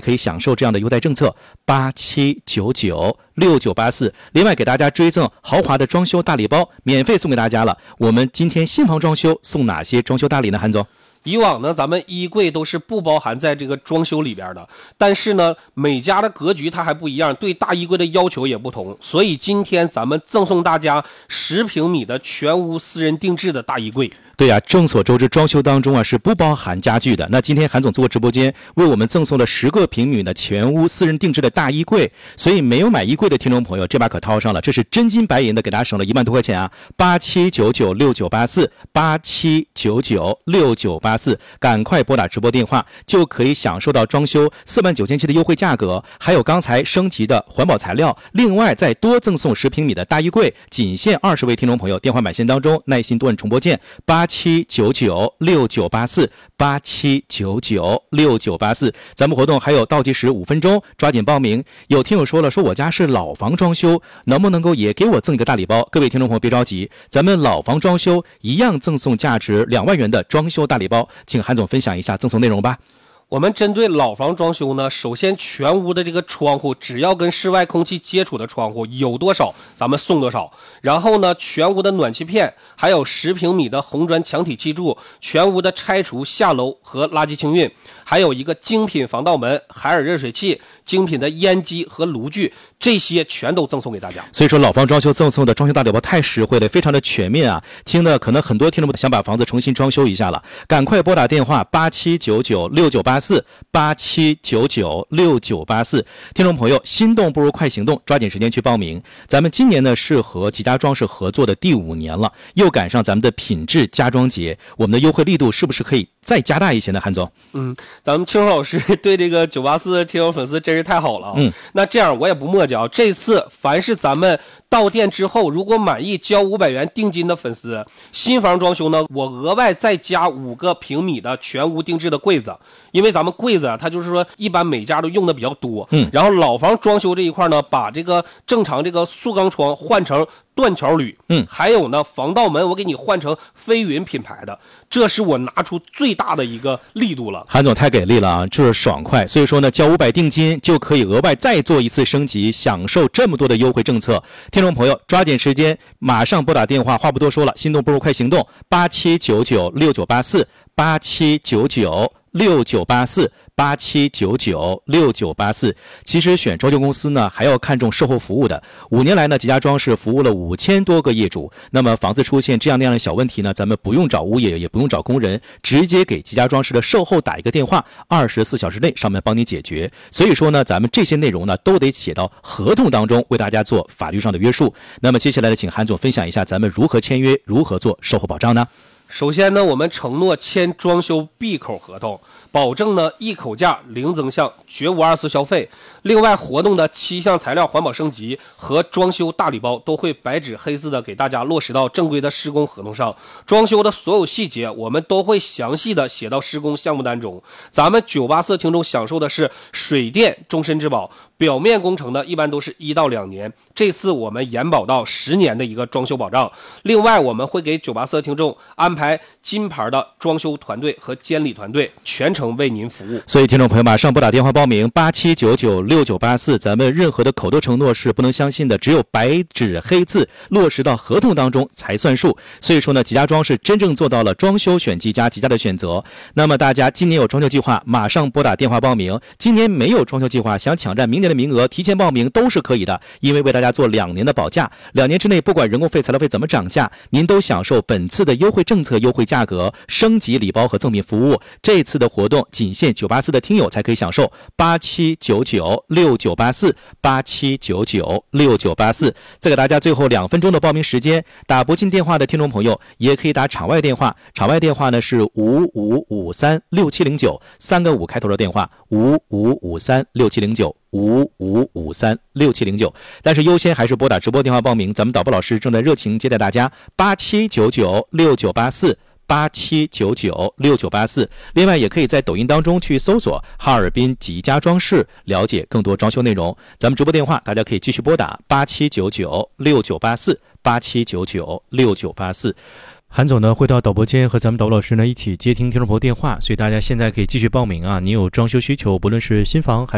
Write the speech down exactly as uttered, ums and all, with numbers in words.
可以享受这样的优待政策，八七九九六九八四。另外给大家追赠豪华的装修大礼包，免费送给大家了。我们今天新房装修送哪些装修大礼呢？韩总？ 以往呢，咱们衣柜都是不包含在这个装修里边的，但是呢，每家的格局它还不一样，对大衣柜的要求也不同，所以今天咱们赠送大家十平米的全屋私人定制的大衣柜。 对呀、啊，众所周知，装修当中啊是不包含家具的。那今天韩总做直播间，为我们赠送了十个平米的全屋私人定制的大衣柜，所以没有买衣柜的听众朋友，这把可掏上了，这是真金白银的，给大家省了一万多块钱啊！八七九九六九八四，八七九九六九八四，赶快拨打直播电话，就可以享受到装修四万九千七的优惠价格，还有刚才升级的环保材料，另外再多赠送十平米的大衣柜，仅限二十位听众朋友，电话满线当中耐心多按重播键八七九九六九八四，八七九九六九八四。咱们活动还有倒计时五分钟，抓紧报名。有听友说了，说我家是老房装修，能不能够也给我赠一个大礼包？各位听众朋友别着急，咱们老房装修一样赠送价值两万元的装修大礼包，请韩总分享一下赠送内容吧。 我们针对老房装修呢，首先全屋的这个窗户，只要跟室外空气接触的窗户有多少，咱们送多少。然后呢，全屋的暖气片，还有十平米的红砖墙体砌柱，全屋的拆除下楼和垃圾清运，还有一个精品防盗门、海尔热水器、精品的烟机和炉具，这些全都赠送给大家。 所以说老房装修赠送的装修大礼包太实惠了，非常的全面啊！听的可能很多听众想把房子重新装修一下了，赶快拨打电话八七九九六九八四，八七九九六九八四。听众朋友，心动不如快行动，抓紧时间去报名。咱们今年呢是和吉家装饰合作的第五年了，又赶上咱们的品质家装节，我们的优惠力度是不是可以再加大一些呢？韩总， 嗯，咱们清老师对这个九八四听友粉丝真是太好了啊！ 嗯， 那这样我也不墨迹啊，这次凡是咱们到店之后如果满意交五百元定金的粉丝，新房装修呢，我额外再加五个平米的全屋定制的柜子，因为咱们柜子啊，它就是说一般每家都用的比较多， 嗯， 然后老房装修这一块呢，把这个正常这个塑钢窗换成断桥铝， 嗯， 还有呢防盗门我给你换成飞云品牌的，这是我拿出最大的一个力度了。 韩总太给力了啊，就是爽快。所以说呢，交五百定金就可以额外再做一次升级，享受这么多的优惠政策。听众朋友抓紧时间，马上拨打电话，话不多说了，心动不如快行动，八七九九六九八四，八七九九六九八四，八七九九六九八四。其实选装修公司呢，还要看重售后服务的。五年来呢，吉家装饰服务了五千多个业主。那么房子出现这样那样的小问题呢，咱们不用找物业，也不用找工人，直接给吉家装饰的售后打一个电话，二十四小时内上门帮你解决。所以说呢，咱们这些内容呢，都得写到合同当中，为大家做法律上的约束。那么接下来呢，请韩总分享一下咱们如何签约，如何做售后保障呢？ 首先呢，我们承诺签装修闭口合同，保证呢一口价零增项，绝无二次消费。另外，活动的七项材料环保升级和装修大礼包都会白纸黑字的给大家落实到正规的施工合同上。装修的所有细节，我们都会详细的写到施工项目单中。咱们九八四听众享受的是水电终身质保，表面工程呢一般都是一到两年，这次我们延保到十年的一个装修保障。另外，我们会给九八四听众安排排金牌的装修团队和监理团队，全程为您服务。 所以听众朋友马上拨打电话报名八七九九六九八四，咱们任何的口头承诺是不能相信的，只有白纸黑字落实到合同当中才算数。所以说呢，吉家装饰真正做到了装修选吉家，吉家的选择。那么大家今年有装修计划，马上拨打电话报名；今年没有装修计划，想抢占明年的名额，提前报名都是可以的，因为为大家做两年的保价，两年之内不管人工费、材料费怎么涨价，您都享受本次的优惠政策、优惠价格、升级礼包和赠品服务。这次的活动仅限九八四的听友才可以享受，八七九九六九八四，八七九九六九八四。再给大家最后两分钟的报名时间，打不进电话的听众朋友也可以打场外电话，场外电话呢是五五五三六七零九，三个五开头的电话，五五五三六七零九。五五五三六七零九，但是优先还是拨打直播电话报名，咱们导播老师正在热情接待大家，八七九九六九八四，八七九九六九八四。另外也可以在抖音当中去搜索哈尔滨吉家装饰，了解更多装修内容。咱们直播电话大家可以继续拨打八七九九六九八四，八七九九六九八四。韩总呢会到导播间和咱们导播老师呢一起接听听众朋友电话，所以大家现在可以继续报名啊！你有装修需求，不论是新房还